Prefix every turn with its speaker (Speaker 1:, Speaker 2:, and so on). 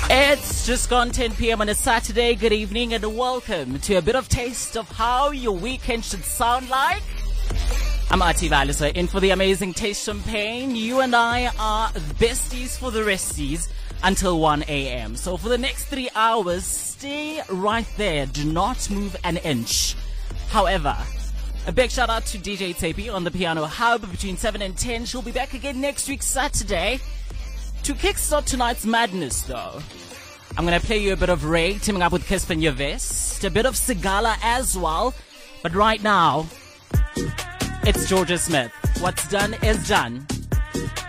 Speaker 1: It's just gone 10 p.m. on a Saturday. Good evening and welcome to a bit of taste of how your weekend should sound like. I'm Ati Valisa, in for the amazing Taste Champagne. You and I are besties for the resties until 1 a.m. So for the next 3 hours, stay right there. Do not move an inch. However, a big shout out to DJ Tepi on the Piano Hub between 7 and 10. She'll be back again next week, Saturday. To kickstart tonight's madness, though, I'm going to play you a bit of Ray teaming up with Kispin Vest, a bit of Sigala as well. But right now, it's Georgia Smith. What's done is done.